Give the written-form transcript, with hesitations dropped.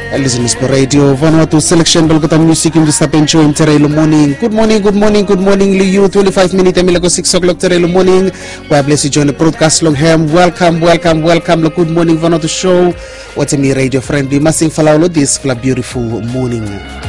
Listen to radio Vanuatu selection balgota music in the sapencho in Terelo morning. Good morning Liu 25 minutes amilago 6 o'clock Terelo morning. We bless you join the broadcast long ham. Welcome. The Good Morning Vanuatu show. What's me radio friendly massing falaulo this beautiful morning.